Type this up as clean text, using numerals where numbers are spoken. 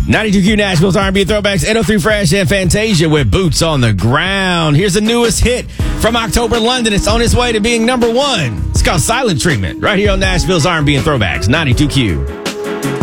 92Q Nashville's R&B Throwbacks, 803 Fresh and Fantasia with Boots on the Ground. Here's the newest hit from October London. It's on its way to being number one. It's called Silent Treatment, right here on Nashville's R&B and Throwbacks, 92Q.